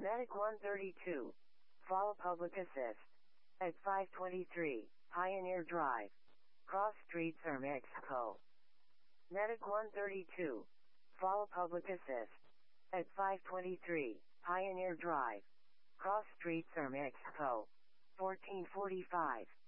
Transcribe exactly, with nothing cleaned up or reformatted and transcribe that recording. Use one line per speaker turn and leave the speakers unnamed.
Medic one thirty-two. Follow public assist. At five twenty-three, Pioneer Drive. Cross Street, Sir Mexico. Medic one thirty-two. Follow public assist. At five twenty-three, Pioneer Drive. Cross Street, Sir Mexico. fourteen forty-five.